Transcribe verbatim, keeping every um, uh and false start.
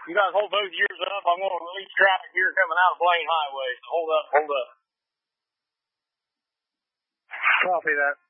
You guys hold those gears up. I'm going to release traffic here coming out of Blaine Highway. Hold up, hold up. Copy that.